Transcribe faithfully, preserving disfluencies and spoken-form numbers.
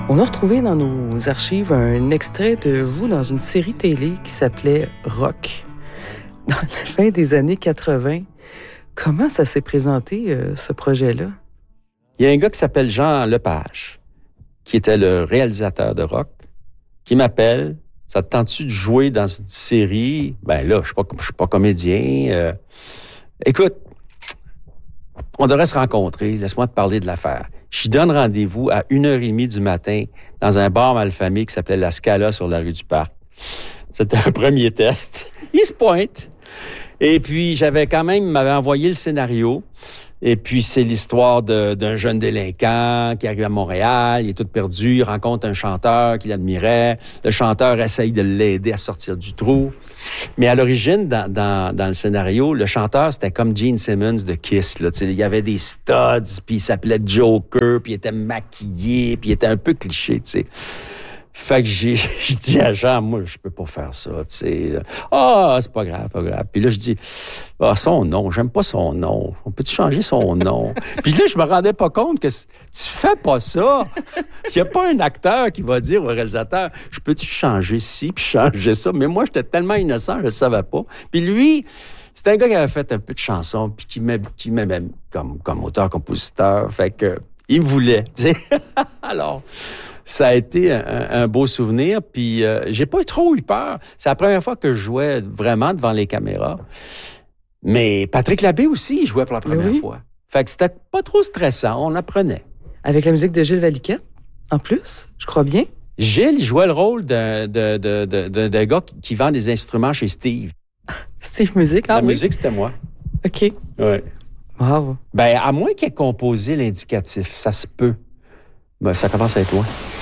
On a retrouvé dans nos archives un extrait de vous dans une série télé qui s'appelait Rock. Dans la fin des années quatre-vingt, comment ça s'est présenté, euh, ce projet-là? Il y a un gars qui s'appelle Jean Lepage, qui était le réalisateur de Rock, qui m'appelle. Ça te tente-tu de jouer dans une série? Ben là, je suis pas, je suis pas comédien. Euh, écoute, on devrait se rencontrer. Laisse-moi te parler de l'affaire. Je donne rendez-vous à une heure trente du matin dans un bar malfamé qui s'appelait La Scala sur la rue du Parc. C'était un premier test. Il se pointe. Et puis, j'avais quand même, il m'avait envoyé le scénario. Et puis, c'est l'histoire de, d'un jeune délinquant qui arrive à Montréal, il est tout perdu, il rencontre un chanteur qu'il admirait. Le chanteur essaye de l'aider à sortir du trou. Mais à l'origine, dans, dans, dans le scénario, le chanteur, c'était comme Gene Simmons de Kiss. Là. Il y avait des studs, puis il s'appelait Joker, puis il était maquillé, puis il était un peu cliché, tu sais. Fait que j'ai, je dis à Jean, moi, je peux pas faire ça, tu sais. Ah, oh, c'est pas grave, pas grave. Puis là, je dis, ah, oh, son nom, j'aime pas son nom. On peut-tu changer son nom? Puis là, je me rendais pas compte que tu fais pas ça. Il y a pas un acteur qui va dire au réalisateur, je peux-tu changer ci, puis changer ça? Mais moi, j'étais tellement innocent, je le savais pas. Puis lui, c'était un gars qui avait fait un peu de chansons, puis qui m'aimait, qui m'aimait comme, comme auteur-compositeur. Fait que, il me voulait, tu sais. Alors, ça a été un, un beau souvenir, puis euh, j'ai pas trop eu peur. C'est la première fois que je jouais vraiment devant les caméras. Mais Patrick Labbé aussi, il jouait pour la première oui. fois. Fait que c'était pas trop stressant, on apprenait. Avec la musique de Gilles Valiquette, en plus, je crois bien. Gilles, il jouait le rôle d'un, de, de, de, de, de gars qui, qui vend des instruments chez Steve. Steve Musique, ah La oui? musique, c'était moi. OK. Oui. Wow. Ben, à moins qu'il ait composé l'indicatif, ça se peut. Ben, ça commence à être loin.